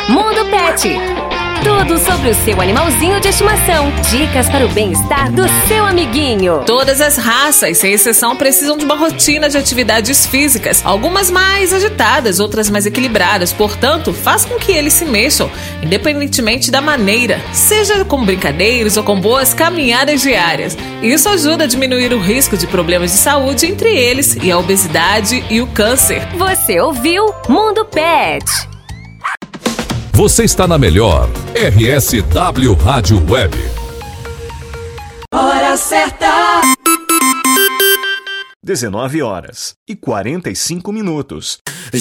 Mundo Pet. Tudo sobre o seu animalzinho de estimação. Dicas para o bem-estar do seu amiguinho. Todas as raças, sem exceção, precisam de uma rotina de atividades físicas. Algumas mais agitadas, outras mais equilibradas. Portanto, faça com que eles se mexam, independentemente da maneira. Seja com brincadeiras ou com boas caminhadas diárias. Isso ajuda a diminuir o risco de problemas de saúde, entre eles e a obesidade e o câncer. Você ouviu Mundo Pet. Você está na melhor RSW Rádio Web. Hora certa. 19h45.